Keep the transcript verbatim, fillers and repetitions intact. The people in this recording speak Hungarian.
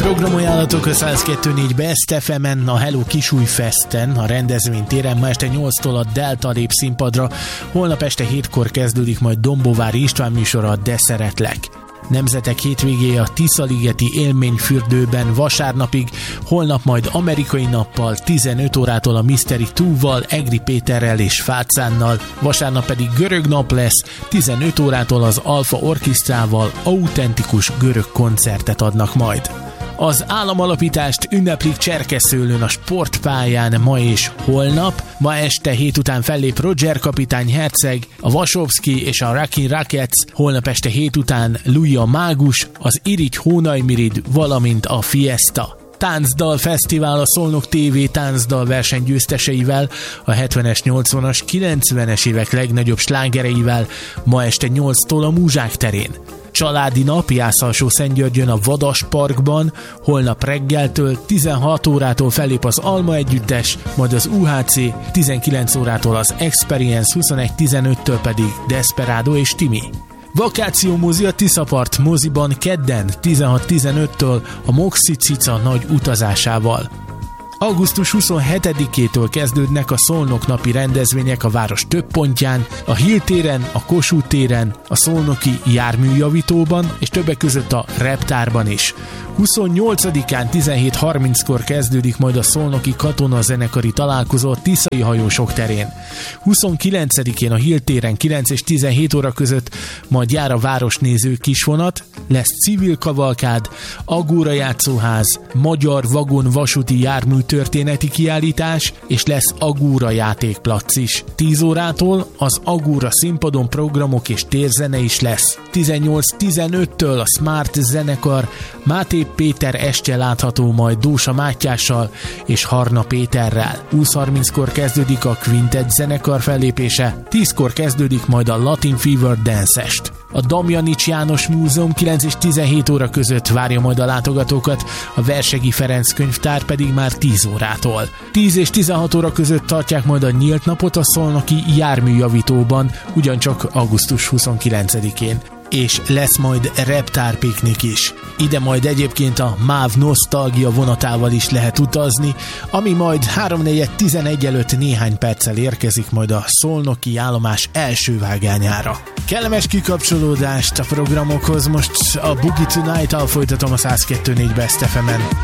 Programajánlatok a száz kettő négy Best ef emen, a Hello Kisújfesten, a rendezvénytéren ma este nyolctól a Delta lép színpadra, holnap este hétkor kezdődik majd Dombovári István műsora, a De Szeretlek. Nemzetek hétvégéje a Tiszaligeti élményfürdőben vasárnapig, holnap majd amerikai nappal, tizenöt órától a Mystery kettővel, Egri Péterrel és Fácánnal, vasárnap pedig görög nap lesz, tizenöt órától az Alfa Orkisztrával autentikus görög koncertet adnak majd. Az államalapítást ünneplik Cserkeszőlőn a sportpályán ma és holnap. Ma este hét után fellép Roger kapitány Herceg, a Vasovszki és a Rockin' Rockets, holnap este hét után Louis a Mágus, az Irigy Hónajmirid, valamint a Fiesta. Táncdal Fesztivál a Szolnok té vé táncdal verseny győzteseivel, a hetvenes, nyolcvanas, kilencvenes évek legnagyobb slágereivel, ma este nyolctól a Múzsák terén. Családi nap Jászalsó-Szentgyörgyön a Vadas Parkban, holnap reggeltől tizenhat órától fellép az Alma együttes, majd az u há cé, tizenkilenc órától az Experience, huszonegy tizenöttől pedig Desperado és Timi. Vakáció mozi a Tiszapart moziban kedden tizenhat tizenöttől a Moxi Cica nagy utazásával. augusztus huszonhetedikétől kezdődnek a Szolnok napi rendezvények a város több pontján, a Hill téren, a Kossuth téren, a szolnoki járműjavítóban és többek között a Reptárban is. huszonnyolcadikán tizenhét harminckor kezdődik majd a szolnoki katonazenekari találkozó a Tiszai hajósok terén. huszonkilencedikén a Hill téren kilenc és tizenhét óra között majd jár a városnéző kisvonat, lesz civil kavalkád, Agóra játszóház, magyar vagon vasúti jármű történeti kiállítás, és lesz Agóra játékplac is. tíz órától az Agóra színpadon programok és térzene is lesz. tizennyolc tizenöttől a Smart zenekar, Máté Péter estje látható majd Dósa Mátyással és Harna Péterrel. húsz harminckor kezdődik a Quintet zenekar fellépése, tízkor kezdődik majd a Latin Fever Dance-est. A Damjanics János Múzeum kilenc és tizenhét óra között várja majd a látogatókat, a Versegi Ferenc könyvtár pedig már tíz órától. tíz és tizenhat óra között tartják majd a nyílt napot a szolnoki járműjavítóban, ugyancsak augusztus huszonkilencedikén. És lesz majd reptárpiknik is. Ide majd egyébként a MÁV Nosztalgia vonatával is lehet utazni, ami majd háromnegyed tizenegy előtt néhány perccel érkezik majd a szolnoki állomás első vágányára. Kellemes kikapcsolódást a programokhoz, most a Boogie Tonight-al folytatom a száz kettő négy Best ef emen.